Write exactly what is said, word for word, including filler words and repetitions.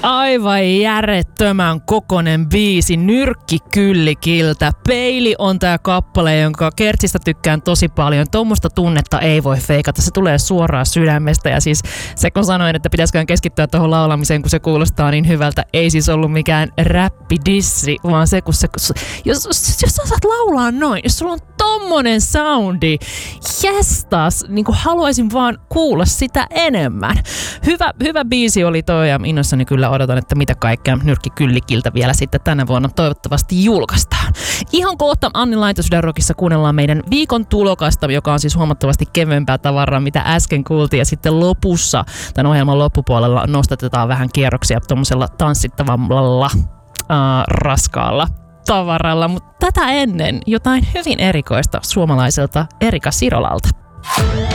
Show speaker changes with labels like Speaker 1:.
Speaker 1: Aivan järjettömän kokonen biisi Nyrkkikyllikiltä. Peili on tää kappale, jonka Kertsistä tykkään tosi paljon. Tuommoista tunnetta ei voi feikata. Se tulee suoraan sydämestä. Ja siis se kun sanoin, että pitäisikö keskittyä tuohon laulamiseen, kun se kuulostaa niin hyvältä, ei siis ollut mikään räppidissi, vaan se, kun se, jos, jos sä saat laulaa noin, jos sulla on tommonen soundi, jestas, niin kuin haluaisin vaan kuulla sitä enemmän. Hyvä, hyvä biisi oli toi ja innoissani kyllä odotan, että mitä kaikkea Nyrkkikyllikiltä vielä sitten tänä vuonna toivottavasti julkaistaan. Ihan kohta Anni Laitosydän Rockissa kuunnellaan meidän viikon tulokasta, joka on siis huomattavasti kevyempää tavaraa, mitä äsken kuultiin. Ja sitten lopussa, tämän ohjelman loppupuolella nostatetaan vähän kierroksia tuommoisella tanssittavalla, äh, raskaalla tavaralla. Mutta tätä ennen jotain hyvin erikoista suomalaiselta Erika Sirolalta.